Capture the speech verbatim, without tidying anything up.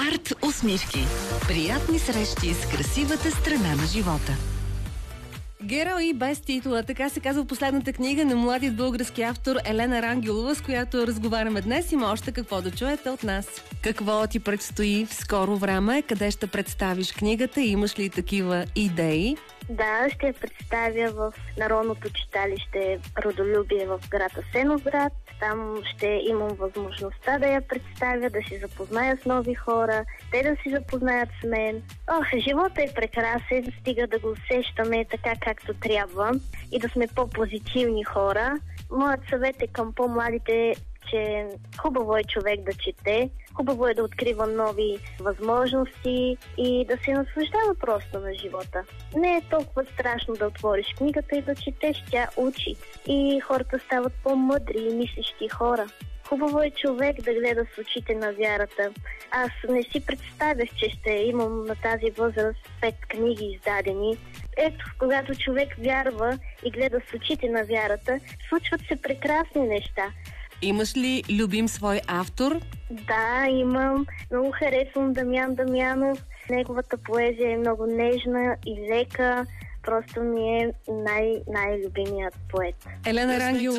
Арт усмивки. Приятни срещи с красивата страна на живота. Герой и без титла, така се казва последната книга на младият български автор Елена Рангелова, с която разговаряме днес. Има още какво да чуете от нас. Какво ти предстои в скоро време? Къде ще представиш книгата? Имаш ли такива идеи? Да, ще я представя в Народното читалище Родолюбие в град Асеновград. Там ще имам възможността да я представя, да се запозная с нови хора, те да се запознаят с мен. Ох, живота е прекрасен, стига да го усещаме така както трябва и да сме по-позитивни хора. Моят съвет е към по-младите, че хубаво е човек да чете, хубаво е да открива нови възможности и да се наслаждава просто на живота. Не е толкова страшно да отвориш книгата и да четеш, тя учи. И хората стават по-мъдри и мислещи хора. Хубаво е човек да гледа с очите на вярата. Аз не си представях, че ще имам на тази възраст пет книги издадени. Ето, когато човек вярва и гледа с очите на вярата, случват се прекрасни неща. Имаш ли любим свой автор? Да, имам. Много харесвам Дамян Дамянов. Неговата поезия е много нежна и лека. Просто ми е най- най-любимият поет. Елена Рангелова.